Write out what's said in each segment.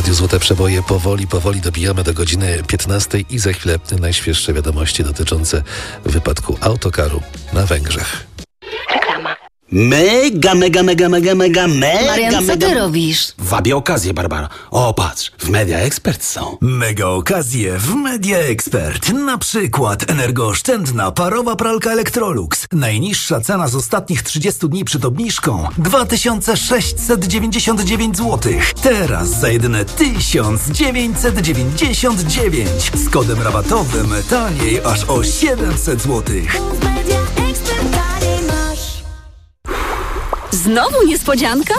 Radiu Złote Przeboje powoli dobijamy do godziny 15 i za chwilę najświeższe wiadomości dotyczące wypadku autokaru na Węgrzech. Reklama. Mega. Marian, co ty robisz? Wabię okazję, Barbara. O, patrz, w Media Expert są. Mega okazje w Media Expert. Na przykład energooszczędna parowa pralka Electrolux. Najniższa cena z ostatnich 30 dni przed obniżką 2699 zł. Teraz za jedyne 1999. Z kodem rabatowym taniej aż o 700 zł. Znowu niespodzianka?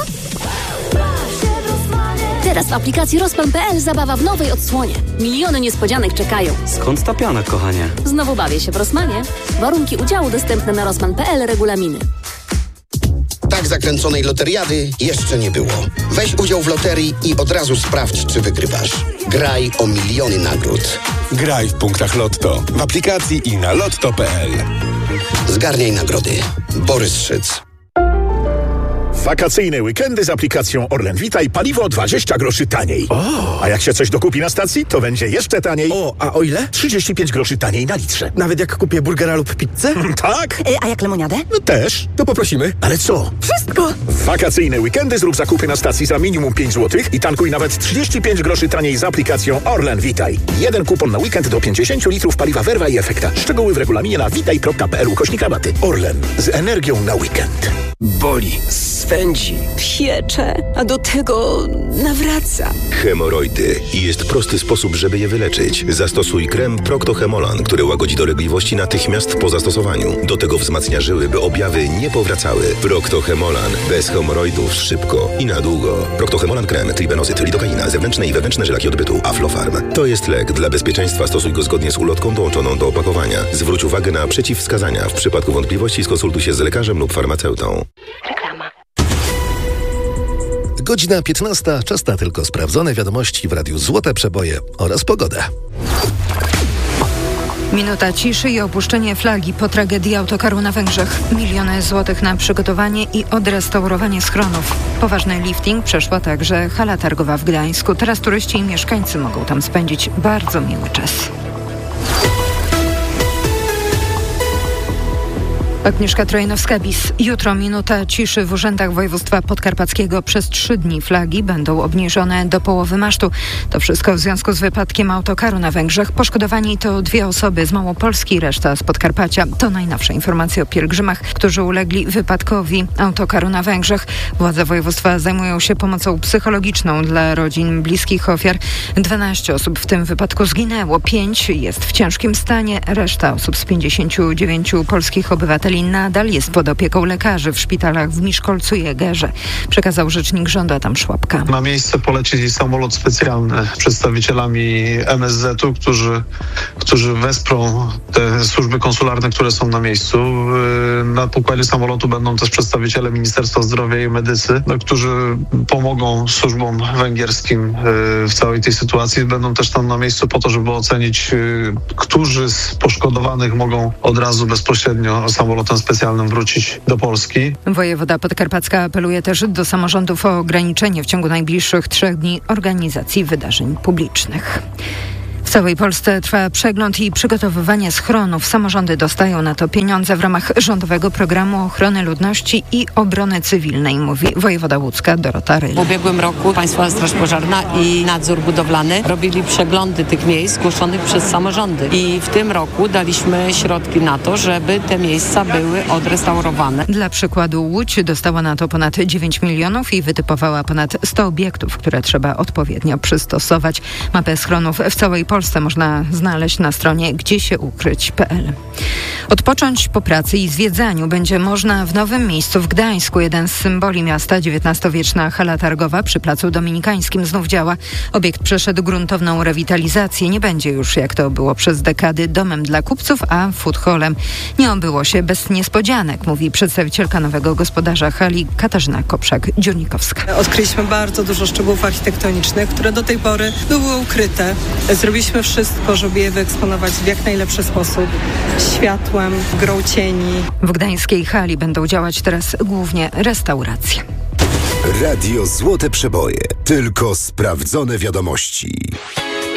Teraz w aplikacji Rosman.pl zabawa w nowej odsłonie. Miliony niespodzianek czekają. Skąd ta piana, kochanie? Znowu bawię się w Rosmanie. Warunki udziału dostępne na Rosman.pl, regulaminy. Tak zakręconej loteriady jeszcze nie było. Weź udział w loterii i od razu sprawdź, czy wygrywasz. Graj o miliony nagród. Graj w punktach Lotto, w aplikacji i na lotto.pl. Zgarniaj nagrody. Borys Szyc. Wakacyjne weekendy z aplikacją Orlen Witaj, paliwo 20 groszy taniej. A jak się coś dokupi na stacji, to będzie jeszcze taniej. A o ile? 35 groszy taniej na litrze. Nawet jak kupię burgera lub pizzę? Tak? A jak lemoniadę? No też. To poprosimy. Ale co? Wszystko! W wakacyjne weekendy zrób zakupy na stacji za minimum 5 zł i tankuj nawet 35 groszy taniej z aplikacją Orlen Witaj. Jeden kupon na weekend do 50 litrów paliwa Verva i Efekta. Szczegóły w regulaminie na witaj.pl/rabaty. Orlen. Z energią na weekend. Boli, swędzi, Piecze, a do tego nawraca. Hemoroidy. I jest prosty sposób, żeby je wyleczyć. Zastosuj krem Procto-Hemolan, który łagodzi dolegliwości natychmiast po zastosowaniu. Do tego wzmacnia żyły, by objawy nie powracały. Procto-Hemolan. Bez hemoroidów szybko i na długo. Procto-Hemolan krem, tribenozyt, lidokaina, zewnętrzne i wewnętrzne żylaki odbytu, Aflofarm. To jest lek. Dla bezpieczeństwa stosuj go zgodnie z ulotką dołączoną do opakowania. Zwróć uwagę na przeciwwskazania. W przypadku wątpliwości skonsultuj się z lekarzem lub farmaceutą. Reklama. Godzina 15, czas na tylko sprawdzone wiadomości w Radiu Złote Przeboje oraz pogodę. Minuta ciszy i opuszczenie flagi po tragedii autokaru na Węgrzech. Miliony złotych na przygotowanie i odrestaurowanie schronów. Poważny lifting przeszła także hala targowa w Gdańsku. Teraz turyści i mieszkańcy mogą tam spędzić bardzo miły czas. Agnieszka Trojanowska-Bis. Jutro minuta ciszy w urzędach województwa podkarpackiego. Przez 3 dni flagi będą obniżone do połowy masztu. To wszystko w związku z wypadkiem autokaru na Węgrzech. Poszkodowani to 2 osoby z Małopolski, reszta z Podkarpacia. To najnowsze informacje o pielgrzymach, którzy ulegli wypadkowi autokaru na Węgrzech. Władze województwa zajmują się pomocą psychologiczną dla rodzin bliskich ofiar. 12 osób w tym wypadku zginęło. 5 jest w ciężkim stanie. Reszta osób z 59 polskich obywateli nadal jest pod opieką lekarzy w szpitalach w Miszkolcu i Egerze, przekazał rzecznik rządu Adam Szłapka. Na miejsce poleci samolot specjalny z przedstawicielami MSZ-u, którzy wesprą te służby konsularne, które są na miejscu. Na pokładzie samolotu będą też przedstawiciele Ministerstwa Zdrowia i medycy, którzy pomogą służbom węgierskim w całej tej sytuacji. Będą też tam na miejscu po to, żeby ocenić, którzy z poszkodowanych mogą od razu bezpośrednio samolotem specjalnym wrócić do Polski. Wojewoda podkarpacka apeluje też do samorządów o ograniczenie w ciągu najbliższych 3 dni organizacji wydarzeń publicznych. W całej Polsce trwa przegląd i przygotowywanie schronów. Samorządy dostają na to pieniądze w ramach rządowego programu ochrony ludności i obrony cywilnej, mówi wojewoda łódzka Dorota Ryl. W ubiegłym roku Państwowa Straż Pożarna i Nadzór Budowlany robili przeglądy tych miejsc zgłoszonych przez samorządy. I w tym roku daliśmy środki na to, żeby te miejsca były odrestaurowane. Dla przykładu Łódź dostała na to ponad 9 milionów i wytypowała ponad 100 obiektów, które trzeba odpowiednio przystosować. Mapę schronów w całej Polsce można znaleźć na stronie gdziesieukryć.pl. Odpocząć po pracy i zwiedzaniu będzie można w nowym miejscu w Gdańsku. Jeden z symboli miasta, XIX-wieczna hala targowa przy Placu Dominikańskim znów działa. Obiekt przeszedł gruntowną rewitalizację. Nie będzie już, jak to było przez dekady, domem dla kupców, a food hallem. Nie obyło się bez niespodzianek, mówi przedstawicielka nowego gospodarza hali Katarzyna Koprzak-Dziurnikowska. Odkryliśmy bardzo dużo szczegółów architektonicznych, które do tej pory były ukryte. Zrobiliśmy wszystko, żeby je wyeksponować w jak najlepszy sposób. Światłem, grą cieni. W gdańskiej hali będą działać teraz głównie restauracje. Radio Złote Przeboje. Tylko sprawdzone wiadomości.